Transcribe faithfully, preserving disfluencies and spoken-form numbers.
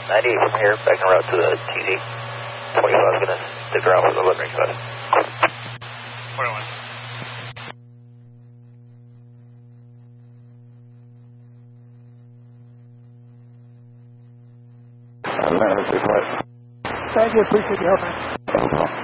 ninety-eight from here, back en route to the T Z. twenty-five is going to stick around for the eleven range class. twenty-one. Thank you, appreciate your help, man.